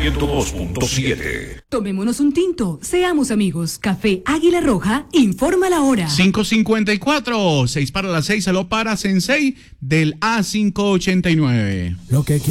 102.7. Tomémonos un tinto, seamos amigos. Café Águila Roja informa la hora. 5:54, 6 para las 6, aló para Sensei del A589. Lo que